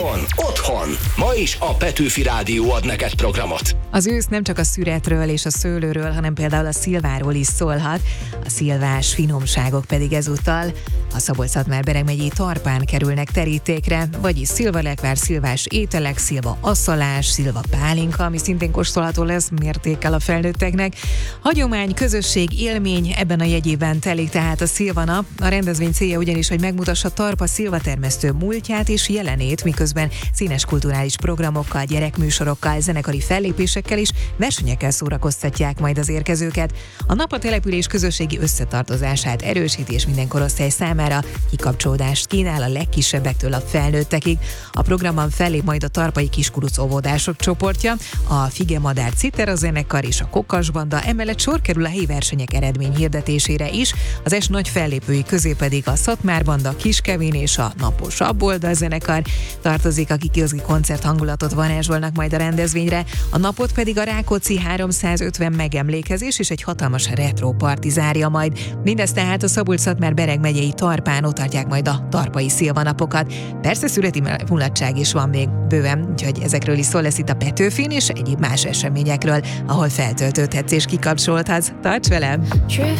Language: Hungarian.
Otthon. Ma is a Petőfi Rádió ad neked programot. Az ősz nem csak a szüretről és a szőlőről, hanem például a szilváról is szólhat. A szilvás finomságok pedig ezúttal a Szabolcs-Szatmár-Bereg megyei Tarpán kerülnek terítékre, vagyis szilvalekvár, szilvás ételek, szilva asszalás, szilva pálinka, ami szintén kóstolható lesz mértékkel a felnőtteknek. Hagyomány, közösség, élmény, ebben a jegyében telik tehát a szilvanap. A rendezvény célja ugyanis, hogy megmutassa Tarpa szilvatermesztő múltját és jelenét, miközben színes kulturális programokkal, gyerekműsorokkal, zenekari fellépésekkel és versenyekkel szórakoztatják majd az érkezőket. A nap a település közösségi összetartozását erősíti és minden korosztály számára kikapcsolódást kínál a legkisebbektől a felnőttekig. A programban fellép majd a tarpai kiskuruc óvodások csoportja, a Figemadár Citera zenekar és a Kokasbanda, emellett sor kerül a helyi versenyek eredmény hirdetésére is. Az est nagy fellépői közé pedig a Szatmárbanda, Kiskevin és a Napos Abbolda zenekar tartozik, akik igazi koncert hangulatot varázsolnak majd a rendezvényre. A napot pedig a Rákóczi 350 megemlékezés és egy hatalmas retro parti zárja majd. Mindezt tehát a Szabolcs-Szatmár-Bereg megyei Tarpán, ott tartják majd a tarpai szilvanapokat. Persze születi mulatság is van még bőven, úgyhogy ezekről is szó lesz itt a Petőfin és egyéb más eseményekről, ahol feltöltődhetsz és kikapcsolhatsz. Tarts velem!